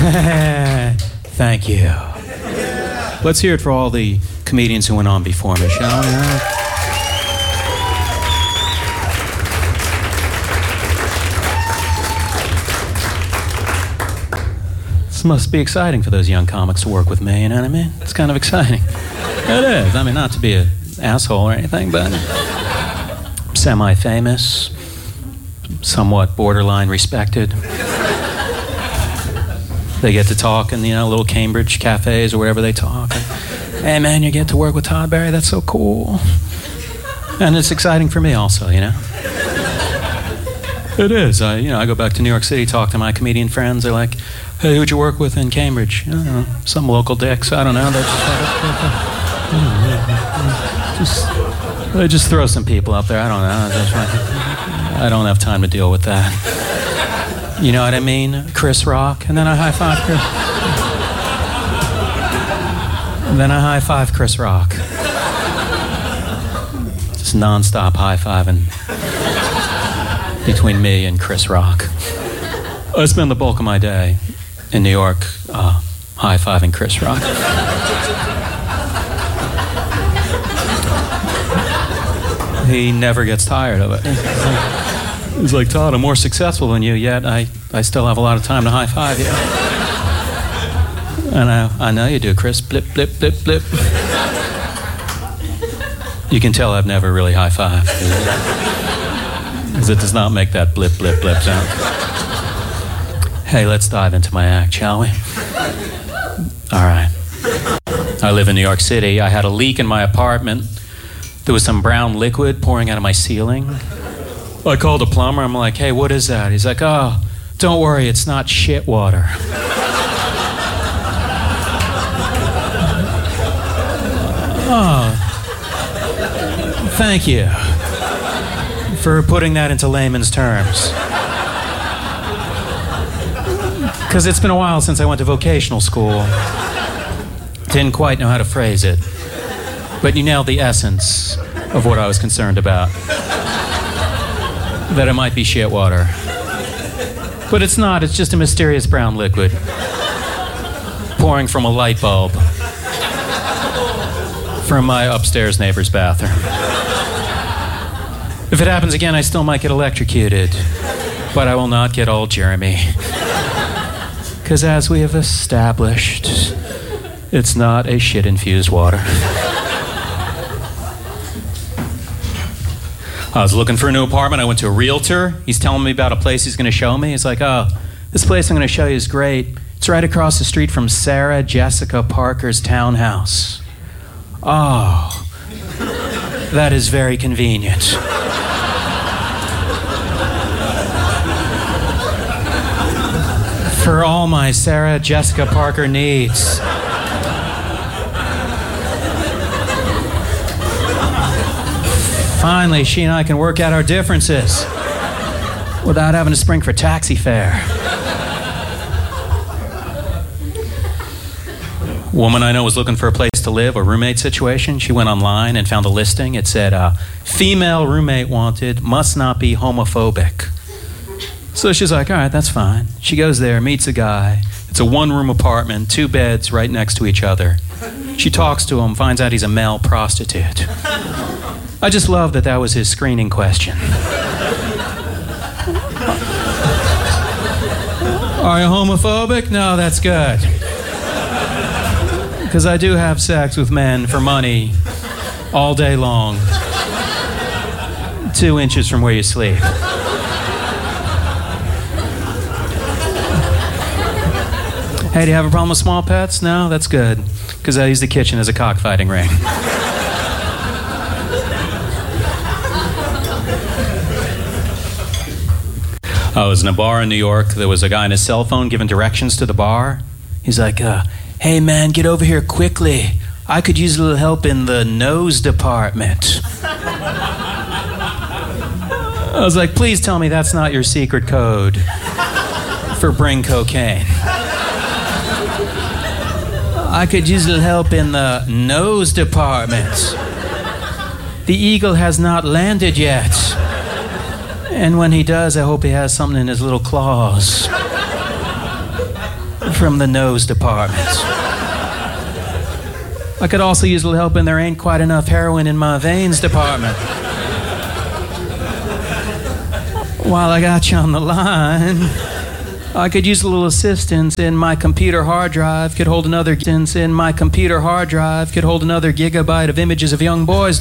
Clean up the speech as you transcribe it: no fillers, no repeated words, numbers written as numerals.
Thank you. Let's hear it for all the comedians who went on before me, shall we? This must be exciting for those young comics to work with me, you know what I mean? It's kind of exciting. It is. I mean, not to be an asshole or anything, but semi-famous, somewhat borderline respected. They get to talk in, little Cambridge cafes or wherever they talk. And, hey, man, you get to work with Todd Barry? That's so cool. And it's exciting for me also, It is. I go back to New York City, talk to my comedian friends. They're like, hey, who'd you work with in Cambridge? I don't know, some local dicks. I don't know. They just throw some people up there. I don't know. I don't have time to deal with that. You know what I mean? Chris Rock. And then I high-five Chris. And then I high-five Chris Rock. Just non-stop high-fiving between me and Chris Rock. I spend the bulk of my day in New York high-fiving Chris Rock. He never gets tired of it. He's like, Todd, I'm more successful than you, yet I still have a lot of time to high-five you. And I know you do, Chris. Blip, blip, blip, blip. You can tell I've never really high-fived. Because it does not make that blip, blip, blip sound. Hey, let's dive into my act, shall we? All right. I live in New York City. I had a leak in my apartment. There was some brown liquid pouring out of my ceiling. I called a plumber. I'm like, hey, what is that? He's like, oh, don't worry, it's not shit water. Oh, thank you for putting that into layman's terms. Because it's been a while since I went to vocational school. Didn't quite know how to phrase it. But you nailed the essence of what I was concerned about. That it might be shit water. But it's not, it's just a mysterious brown liquid pouring from a light bulb from my upstairs neighbor's bathroom. If it happens again, I still might get electrocuted, but I will not get old Jeremy. Because as we have established, it's not a shit-infused water. I was looking for a new apartment. I went to a realtor. He's telling me about a place he's going to show me. He's like, oh, this place I'm going to show you is great. It's right across the street from Sarah Jessica Parker's townhouse. Oh, that is very convenient. For all my Sarah Jessica Parker needs. Finally, she and I can work out our differences without having to spring for taxi fare. Woman I know was looking for a place to live, a roommate situation. She went online and found a listing. It said, female roommate wanted, must not be homophobic. So she's like, all right, that's fine. She goes there, meets a guy. It's a one-room apartment, 2 beds right next to each other. She talks to him, finds out he's a male prostitute. I just love that was his screening question. Are you homophobic? No, that's good. Because I do have sex with men for money all day long. 2 inches from where you sleep. Hey, do you have a problem with small pets? No, that's good. Because I use the kitchen as a cockfighting ring. I was in a bar in New York. There was a guy on his cell phone giving directions to the bar. He's like, hey man, get over here quickly. I could use a little help in the nose department. I was like, please tell me that's not your secret code for bring cocaine. I could use a little help in the nose department. The eagle has not landed yet. And when he does, I hope he has something in his little claws. from the nose department. I could also use a little help in there ain't quite enough heroin in my veins department. While I got you on the line, I could use a little assistance in my computer hard drive, could hold another gigabyte of images of young boys